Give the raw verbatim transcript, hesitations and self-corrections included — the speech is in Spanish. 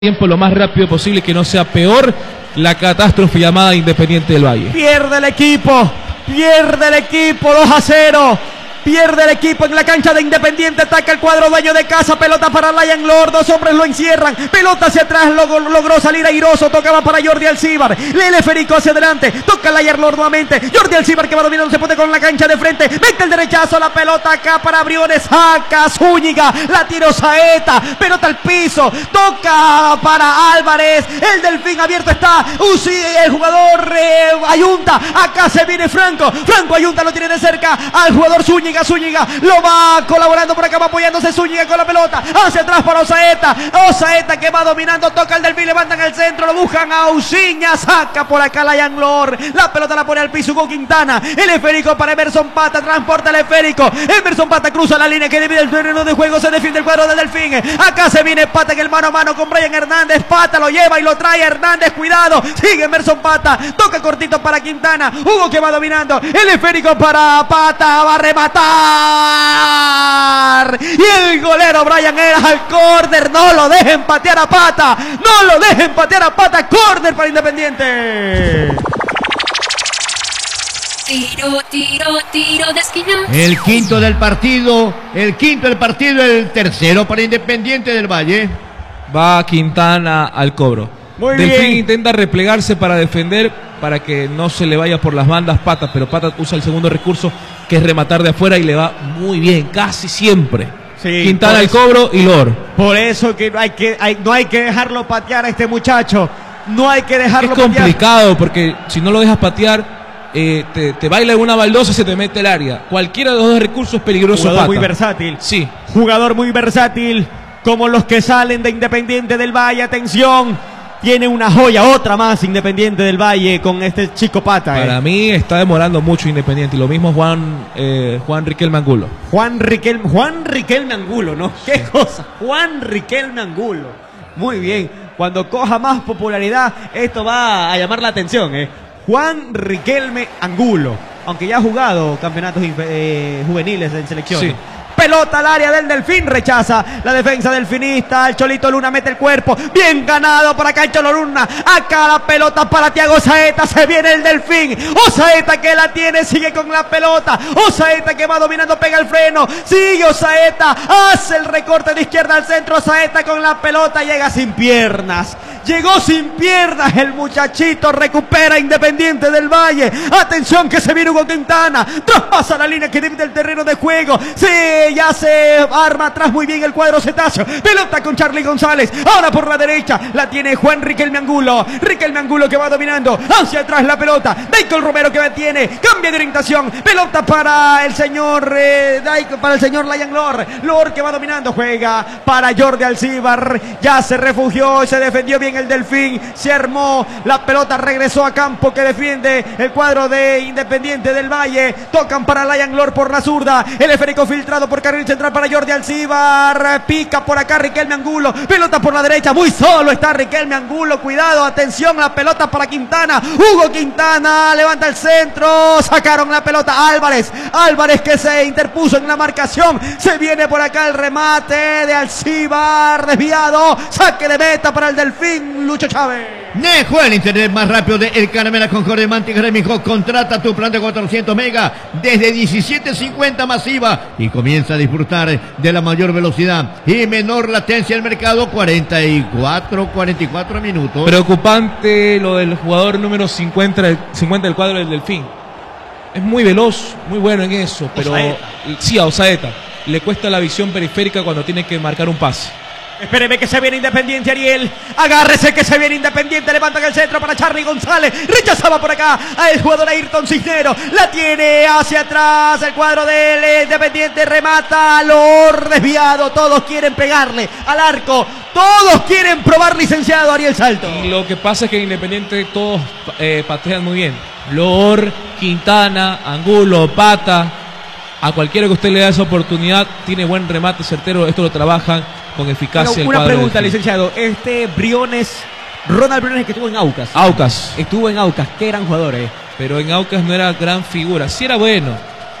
tiempo lo más rápido posible, que no sea peor la catástrofe llamada Independiente del Valle. Pierde el equipo, pierde el equipo, dos a cero. Pierde el equipo en la cancha de Independiente. Ataca el cuadro dueño de casa. Pelota para Lion Lord. Dos hombres lo encierran. Pelota hacia atrás. Logró, logró salir airoso. Tocaba para Jordi Alcibar. Lele Férico hacia adelante. Toca Lion Lord nuevamente. Jordi Alcibar que va dominando. Se pone con la cancha de frente. Mete el derechazo. La pelota acá para Briones. Saca Zúñiga. La tiró Saeta. Pelota al piso. Toca para Álvarez. El Delfín abierto está. Uzi, el jugador eh, Ayunta. Acá se viene Franco. Franco Ayunta lo tiene de cerca al jugador Zúñiga. Zúñiga lo va colaborando por acá, va apoyándose Zúñiga con la pelota, hacia atrás para Osaeta, Osaeta que va dominando, toca el Delfín, levantan el centro, lo buscan a Uciña, saca por acá Lion Lord, la pelota la pone al piso Hugo Quintana, el esférico para Emerson Pata, transporta el esférico, Emerson Pata cruza la línea que divide el terreno de juego, se defiende el cuadro del Delfín, acá se viene Pata en el mano a mano con Brian Hernández, Pata lo lleva y lo trae Hernández, cuidado, sigue Emerson Pata, toca cortito para Quintana, Hugo que va dominando, el esférico para Pata, va a rematar, y el golero Brian era al córner, no lo dejen patear a Pata, no lo dejen patear a Pata, córner para Independiente. Tiro, tiro, tiro de esquina. El quinto del partido, el quinto del partido, el tercero para Independiente del Valle. Va Quintana al cobro. Muy Delfín bien. intenta replegarse para defender, para que no se le vaya por las bandas Pata, pero Pata usa el segundo recurso, que es rematar de afuera, y le va muy bien, casi siempre. Sí, Quintana al eso, cobro y Lor. Por eso que no hay que, hay, no hay que dejarlo patear a este muchacho. No hay que dejarlo Es patear. complicado, porque si no lo dejas patear, eh, te, te baila en una baldosa y se te mete el área. Cualquiera de los dos recursos es peligroso. Jugador Pata. muy versátil. Sí. Jugador muy versátil, como los que salen de Independiente del Valle. Atención, tiene una joya, otra más Independiente del Valle con este chico Pata. Para eh. mí está demorando mucho Independiente. Y lo mismo Juan, eh, Juan Riquelme Angulo. Juan Riquelme, Juan Riquelme Angulo, ¿no? Qué cosa. Juan Riquelme Angulo. Muy bien. Cuando coja más popularidad, esto va a llamar la atención, ¿eh? Juan Riquelme Angulo. Aunque ya ha jugado campeonatos eh, juveniles en selección. Sí. Pelota al área del Delfín, rechaza la defensa delfinista, el Cholito Luna mete el cuerpo, bien ganado por acá el Cholo Luna, acá la pelota para Thiago Saeta, se viene el Delfín, Osaeta que la tiene, sigue con la pelota, Osaeta que va dominando, pega el freno, sigue Osaeta, hace el recorte de izquierda al centro, Osaeta con la pelota, llega sin piernas, llegó sin piernas el muchachito, recupera Independiente del Valle, atención que se viene Hugo Quintana, traspasa la línea que divide el terreno de juego, sí, ya se arma atrás muy bien el cuadro cetáceo, pelota con Charlie González, ahora por la derecha, la tiene Juan Riquelme Angulo, Riquelme Angulo que va dominando, hacia atrás la pelota, Michael Romero que la tiene, cambia de orientación, pelota para el señor, eh, para el señor Lion Lord, Lord que va dominando, juega para Jordi Alcibar, ya se refugió, se defendió bien el Delfín, se armó, la pelota regresó a campo que defiende el cuadro de Independiente del Valle, tocan para Lion Lord por la zurda, el esférico filtrado por carril central para Jordi Alcibar, pica por acá Riquelme Angulo, pelota por la derecha, muy solo está Riquelme Angulo, cuidado, atención, la pelota para Quintana, Hugo Quintana, levanta el centro, sacaron la pelota, Álvarez, Álvarez que se interpuso en la marcación, se viene por acá el remate de Alcibar, desviado, saque de meta para el Delfín, Lucho Chávez. Nejo, el internet más rápido de El Canamela Concordia Mantic Remicó. Contrata tu plan de cuatrocientos megas desde diecisiete cincuenta masiva y comienza a disfrutar de la mayor velocidad y menor latencia del mercado. Cuarenta y cuatro, cuarenta y cuatro minutos. Preocupante lo del jugador número cincuenta, cincuenta del cuadro del Delfín. Es muy veloz, muy bueno en eso, pero Osaeta. sí, a Osaeta le cuesta la visión periférica cuando tiene que marcar un pase. Espéreme que se viene Independiente, Ariel. Agárrese que se viene Independiente. Levantan el centro para Charlie González. Rechazaba por acá al jugador Ayrton Cisnero. La tiene hacia atrás el cuadro del Independiente. Remata. Lor desviado. Todos quieren pegarle al arco. Todos quieren probar, licenciado Ariel Salto. Y lo que pasa es que en Independiente todos eh, patean muy bien. Lor, Quintana, Angulo, Pata. A cualquiera que usted le da esa oportunidad, tiene buen remate certero. Esto lo trabajan con eficacia. Pero el una cuadro pregunta, del licenciado. Este Briones, Ronald Briones que estuvo en Aucas. Aucas. Estuvo en Aucas. Qué gran jugador, eh. Pero en Aucas no era gran figura. Sí era bueno,